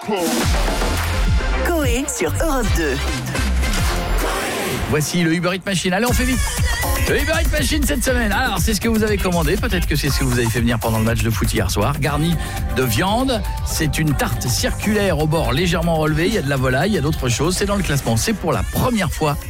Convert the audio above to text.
Coé sur Europe 2. Voici le Uber Eats Machine. Allez, on fait vite. Le Uber Eats Machine cette semaine. Alors, c'est ce que vous avez commandé. Peut-être que c'est ce que vous avez fait venir pendant le match de foot hier soir. Garni de viande. C'est une tarte circulaire au bord légèrement relevé. Il y a de la volaille, il y a d'autres choses. C'est dans le classement. C'est pour la première fois